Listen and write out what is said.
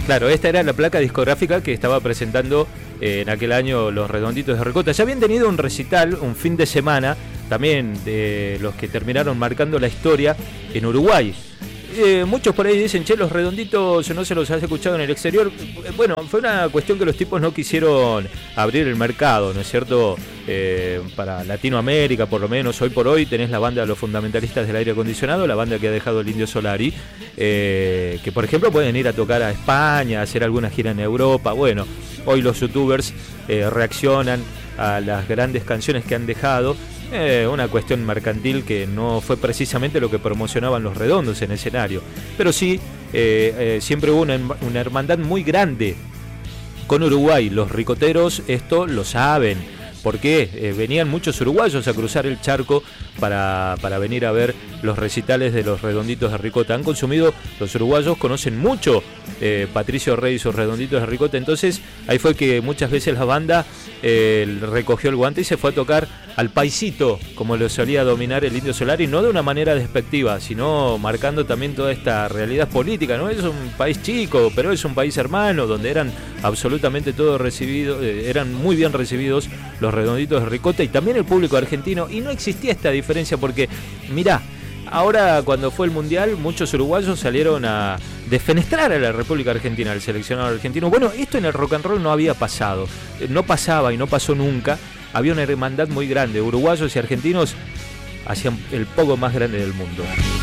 Claro, esta era la placa discográfica que estaba presentando en aquel año los Redonditos de Ricota. Ya habían tenido un recital, un fin de semana, también de los que terminaron marcando la historia en Uruguay. Muchos por ahí dicen, che, los Redonditos no se los has escuchado en el exterior. Bueno, fue una cuestión que los tipos no quisieron abrir el mercado, ¿no es cierto? Para Latinoamérica, por lo menos, hoy por hoy tenés la banda de los fundamentalistas del aire acondicionado, la banda que ha dejado el Indio Solari, que por ejemplo pueden ir a tocar a España, hacer alguna gira en Europa. Bueno, hoy los youtubers reaccionan a las grandes canciones que han dejado. Una cuestión mercantil que no fue precisamente lo que promocionaban los Redondos en el escenario, pero sí, siempre hubo una hermandad muy grande con Uruguay. Los ricoteros esto lo saben, porque venían muchos uruguayos a cruzar el charco para venir a ver los recitales de los Redonditos de Ricota. Han consumido, los uruguayos conocen mucho Patricio Rey y sus Redonditos de Ricota, entonces ahí fue que muchas veces la banda recogió el guante y se fue a tocar al paisito, como lo solía dominar el Indio Solari, no de una manera despectiva, sino marcando también toda esta realidad política. No es un país chico, pero es un país hermano, donde eran absolutamente todos recibidos, eran muy bien recibidos los Redonditos de Ricota y también el público argentino, y no existía esta diferencia porque, mirá, ahora cuando fue el Mundial, muchos uruguayos salieron a defenestrar a la República Argentina, al seleccionado argentino. Bueno, esto en el rock and roll no había pasado, no pasaba y no pasó nunca. Había una hermandad muy grande, uruguayos y argentinos hacían el pogo más grande del mundo.